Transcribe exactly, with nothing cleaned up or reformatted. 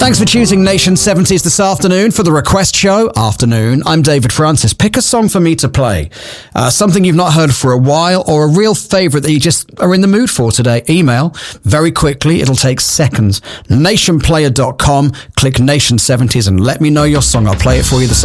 Thanks for choosing Nation seventies this afternoon for the Request Show. Afternoon, I'm David Francis. Pick a song for me to play. Uh, something you've not heard for a while, or a real favourite that you just are in the mood for today. Email very quickly. It'll take seconds. nation player dot com. Click Nation seventies and let me know your song. I'll play it for you this